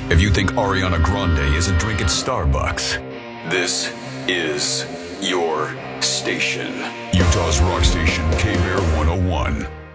If you think Ariana Grande isn't drinking Starbucks, this is your station. Utah's rock station, K-Bear 101.